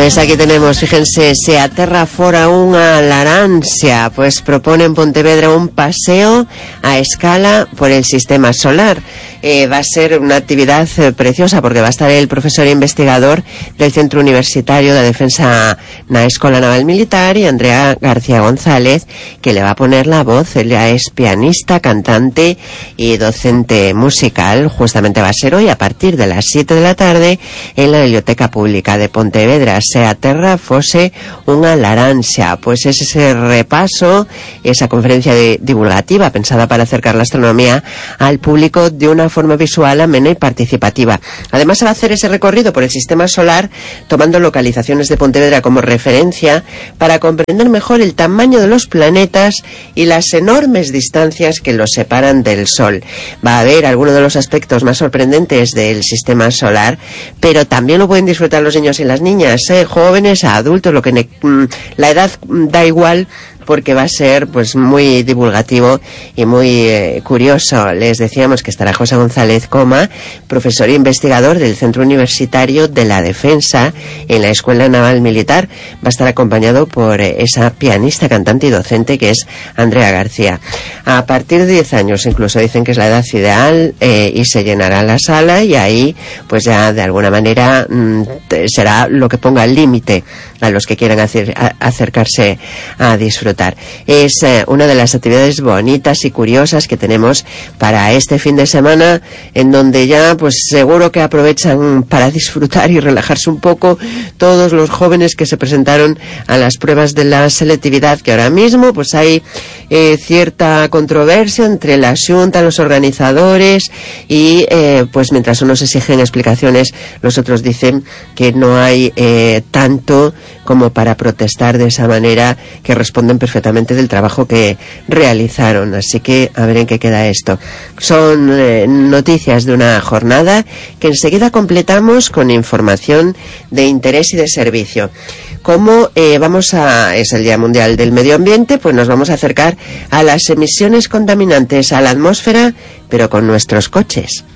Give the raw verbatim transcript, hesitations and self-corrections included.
Pues aquí tenemos, fíjense, se aterra fora unha laranxa, pues propone en Pontevedra un paseo a escala por el sistema solar. Eh, va a ser una actividad eh, preciosa porque va a estar el profesor e investigador del Centro Universitario de Defensa na Escola Naval Militar y Andrea García González, que le va a poner la voz. Ella es pianista, cantante y docente musical. Justamente va a ser hoy a partir de las siete de la tarde en la Biblioteca Pública de Pontevedra. Se aterra fose unha laranxa. Pues es ese repaso, esa conferencia de, divulgativa pensada para acercar la astronomía al público de una forma visual, amena y participativa. Además se va a hacer ese recorrido por el sistema solar tomando localizaciones de Pontevedra como referencia para comprender mejor el tamaño de los planetas y las enormes distancias que los separan del Sol. Va a haber algunos de los aspectos más sorprendentes del sistema solar, pero también lo pueden disfrutar los niños y las niñas, ¿eh? Jóvenes, a adultos, lo que ne- la edad da igual, porque va a ser pues muy divulgativo y muy eh, curioso. Les decíamos que estará José González Coma, profesor e investigador del Centro Universitario de la Defensa en la Escuela Naval Militar. Va a estar acompañado por eh, esa pianista, cantante y docente que es Andrea García. A partir de diez años incluso dicen que es la edad ideal, eh, y se llenará la sala, y ahí pues ya de alguna manera mmm, será lo que ponga el límite a los que quieran hacer, a, acercarse a disfrutar. Es eh, una de las actividades bonitas y curiosas que tenemos para este fin de semana, en donde ya pues seguro que aprovechan para disfrutar y relajarse un poco todos los jóvenes que se presentaron a las pruebas de la selectividad, que ahora mismo pues hay eh, cierta controversia entre la Xunta, los organizadores, y eh, pues mientras unos exigen explicaciones, los otros dicen que no hay eh, tanto como para protestar de esa manera, que responden perfectamente del trabajo que realizaron. Así que a ver en qué queda esto. Son eh, noticias de una jornada que enseguida completamos con información de interés y de servicio. Como eh, vamos a es el Día Mundial del Medio Ambiente, pues nos vamos a acercar a las emisiones contaminantes a la atmósfera, pero con nuestros coches.